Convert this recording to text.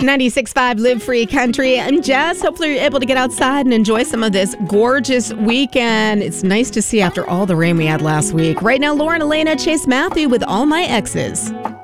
96.5 Live Free Country. I'm Jess. Hopefully you're able to get outside and enjoy some of this gorgeous weekend. It's nice to see after all the rain we had last week. Right now, Lauren, Elena, Chase Matthew with All My Exes.